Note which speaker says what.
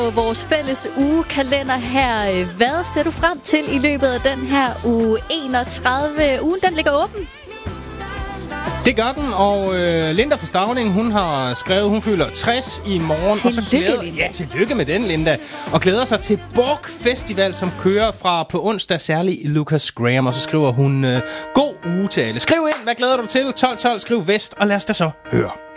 Speaker 1: Vores fælles ugekalender her. Hvad ser du frem til i løbet af den her uge 31? Ugen, den ligger åben.
Speaker 2: Det gør den, og Linda fra Stauning, hun har skrevet, hun fylder 60 i morgen.
Speaker 1: Tillykke, Linda.
Speaker 2: Ja, tillykke med den, Linda. Og glæder sig til Borg Festival, som kører fra på onsdag, særligt i Lucas Graham. Og så skriver hun, god uge til alle. Skriv ind, hvad glæder du til? 1212, skriv vest, og lad os da så høre.